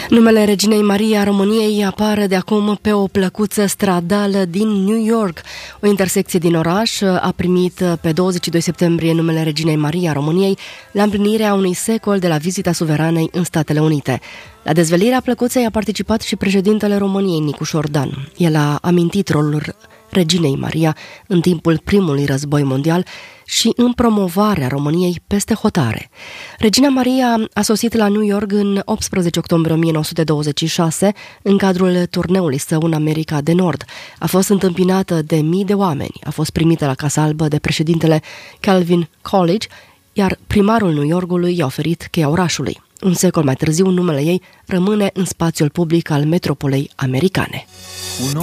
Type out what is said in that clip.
Numele Reginei Maria a României apare de acum pe o plăcuță stradală din New York. O intersecție din oraș a primit pe 22 septembrie numele Reginei Maria a României la împlinirea unui secol de la vizita suveranei în Statele Unite. La dezvelirea plăcuței a participat și președintele României, Nicu Șordan. El a amintit rolul Reginei Maria în timpul primului război mondial și în promovarea României peste hotare. Regina Maria a sosit la New York în 18 octombrie 1926 în cadrul turneului său în America de Nord. A fost întâmpinată de mii de oameni, a fost primită la Casa Albă de președintele Calvin Coolidge, iar primarul New Yorkului i-a oferit cheia orașului. Un secol mai târziu, numele ei rămâne în spațiul public al metropolei americane.